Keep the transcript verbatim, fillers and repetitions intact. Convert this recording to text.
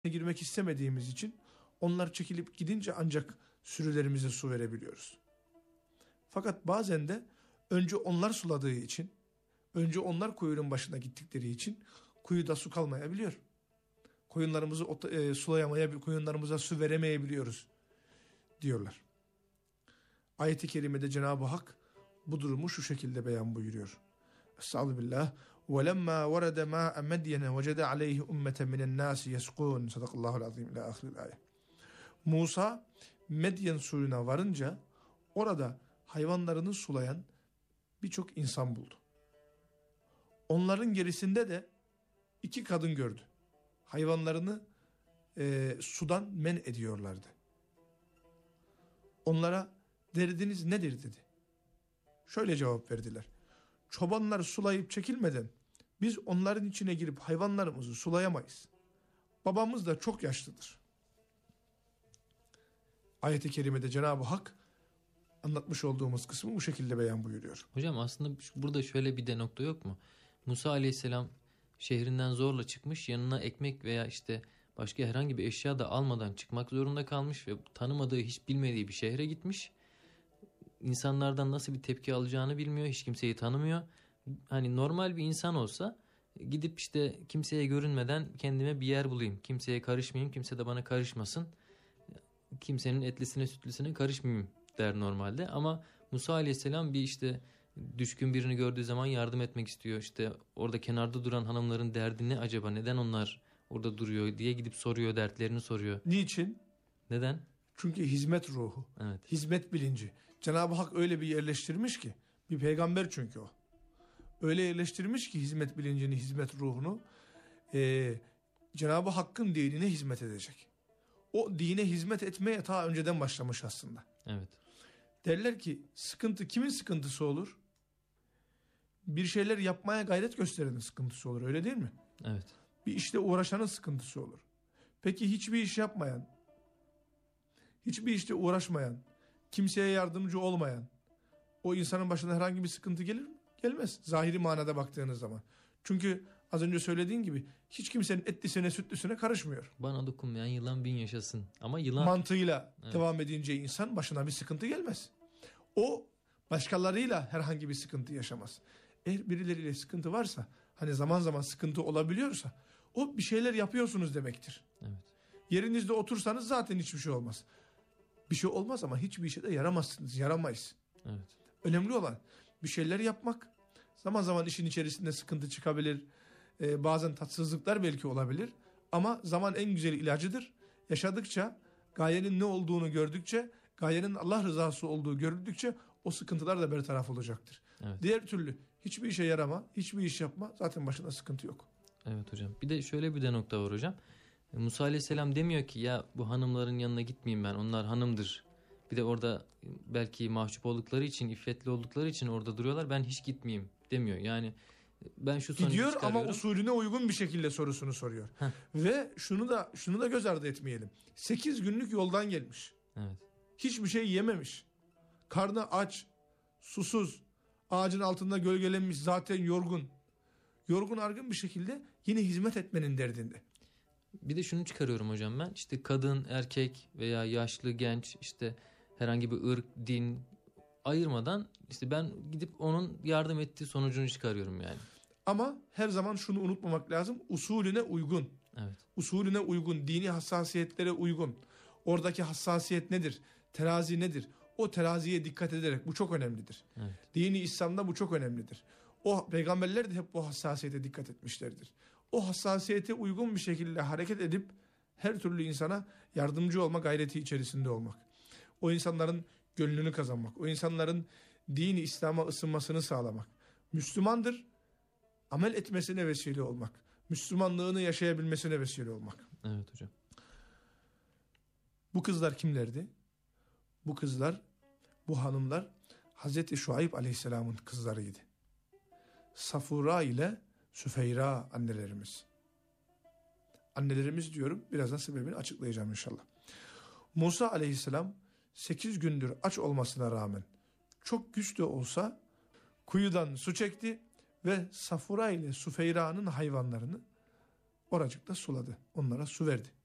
girmek istemediğimiz için onlar çekilip gidince ancak sürülerimize su verebiliyoruz. Fakat bazen de önce onlar suladığı için, önce onlar kuyunun başına gittikleri için kuyuda su kalmayabiliyor. Koyunlarımızı e, sulayamayabiliyor, koyunlarımıza su veremeyebiliyoruz diyorlar. Ayet-i kerimede Cenab-ı Hak bu durumu şu şekilde beyan buyuruyor. Estağfirullah. وَلَمَّا وَرَدَ مَاءَ مَدْيَنَ وَجَدَ عَلَيْهِ اُمَّةً مِنَ النَّاسِ يَسْقُونَ Sadakallahul azim ila ahiril ayet. Musa Medyen suyuna varınca orada hayvanlarını sulayan birçok insan buldu. Onların gerisinde de iki kadın gördü. Hayvanlarını e, sudan men ediyorlardı. Onlara derdiniz nedir dedi. Şöyle cevap verdiler. Çobanlar sulayıp çekilmeden biz onların içine girip hayvanlarımızı sulayamayız. Babamız da çok yaşlıdır. Ayet-i kerimede Cenab-ı Hak anlatmış olduğumuz kısmı bu şekilde beyan buyuruyor. Hocam aslında burada şöyle bir de nokta yok mu? Musa aleyhisselam şehrinden zorla çıkmış, yanına ekmek veya işte başka herhangi bir eşya da almadan çıkmak zorunda kalmış ve tanımadığı, hiç bilmediği bir şehre gitmiş. İnsanlardan nasıl bir tepki alacağını bilmiyor, hiç kimseyi tanımıyor. Hani normal bir insan olsa gidip işte kimseye görünmeden kendime bir yer bulayım, kimseye karışmayayım, kimse de bana karışmasın, kimsenin etlisine sütlüsüne karışmayayım der normalde. Ama Musa aleyhisselam bir işte düşkün birini gördüğü zaman yardım etmek istiyor. İşte orada kenarda duran hanımların derdi ne acaba, neden onlar orada duruyor diye gidip soruyor, dertlerini soruyor. Niçin? Neden? Çünkü hizmet ruhu, evet. Hizmet bilinci. Cenab-ı Hak öyle bir yerleştirmiş ki, bir peygamber çünkü o. Öyle yerleştirmiş ki hizmet bilincini, hizmet ruhunu, e, Cenab-ı Hakk'ın dinine hizmet edecek. O dine hizmet etmeye ta önceden başlamış aslında. Evet. Derler ki sıkıntı kimin sıkıntısı olur? Bir şeyler yapmaya gayret gösterenin sıkıntısı olur, öyle değil mi? Evet. Bir işte uğraşanın sıkıntısı olur. Peki hiçbir iş yapmayan, hiçbir işte uğraşmayan, kimseye yardımcı olmayan o insanın başına herhangi bir sıkıntı gelir mi? Gelmez. Zahiri manada baktığınız zaman. Çünkü az önce söylediğin gibi hiç kimsenin etlisine sütlüsüne karışmıyor. Bana dokunmayan yılan bin yaşasın. Ama yılan... Mantığıyla evet. devam edince insan başına bir sıkıntı gelmez. O başkalarıyla herhangi bir sıkıntı yaşamaz. Eğer birileriyle sıkıntı varsa, hani zaman zaman sıkıntı olabiliyorsa, o bir şeyler yapıyorsunuz demektir. Evet. Yerinizde otursanız zaten hiçbir şey olmaz. Bir şey olmaz ama hiçbir işe de yaramazsınız, yaramayız. Evet. Önemli olan bir şeyler yapmak. Zaman zaman işin içerisinde sıkıntı çıkabilir. Ee, bazen tatsızlıklar belki olabilir. Ama zaman en güzel ilacıdır. Yaşadıkça, gayenin ne olduğunu gördükçe, gayenin Allah rızası olduğu görüldükçe o sıkıntılar da bertaraf olacaktır. Evet. Diğer türlü hiçbir işe yarama, hiçbir iş yapma, zaten başında sıkıntı yok. Evet hocam. Bir de şöyle bir de nokta var hocam. Musa aleyhisselam demiyor ki ya bu hanımların yanına gitmeyeyim ben, onlar hanımdır. Bir de orada belki mahcup oldukları için, iffetli oldukları için orada duruyorlar, ben hiç gitmeyeyim demiyor. Yani ben şu sonucu gidiyor çıkarıyorum. ama usulüne uygun bir şekilde sorusunu soruyor. Heh. Ve şunu da şunu da göz ardı etmeyelim. sekiz günlük yoldan gelmiş. Evet. Hiçbir şey yememiş. Karnı aç, susuz, ağacın altında gölgelenmiş, zaten yorgun. Yorgun argın bir şekilde yine hizmet etmenin derdinde. Bir de şunu çıkarıyorum hocam ben. İşte kadın, erkek veya yaşlı, genç, işte herhangi bir ırk, din ayırmadan işte ben gidip onun yardım ettiği sonucunu çıkarıyorum yani. Ama her zaman şunu unutmamak lazım. Usulüne uygun. Evet. Usulüne uygun, dini hassasiyetlere uygun. Oradaki hassasiyet nedir? Terazi nedir? O teraziye dikkat ederek, bu çok önemlidir. Evet. Dini İslam'da bu çok önemlidir. O peygamberler de hep bu hassasiyete dikkat etmişlerdir. O hassasiyete uygun bir şekilde hareket edip her türlü insana yardımcı olma gayreti içerisinde olmak. O insanların gönlünü kazanmak. O insanların dini İslam'a ısınmasını sağlamak. Müslümandır, amel etmesine vesile olmak. Müslümanlığını yaşayabilmesine vesile olmak. Evet hocam. Bu kızlar kimlerdi? Bu kızlar, bu hanımlar Hazreti Şuayb Aleyhisselam'ın kızlarıydı. Safura ile Süfeyra annelerimiz. Annelerimiz diyorum, birazdan sebebini açıklayacağım inşallah. Musa Aleyhisselam sekiz gündür aç olmasına rağmen çok güç de olsa kuyudan su çekti ve Safura ile Süfeyra'nın hayvanlarını oracıkta suladı. Onlara su verdi.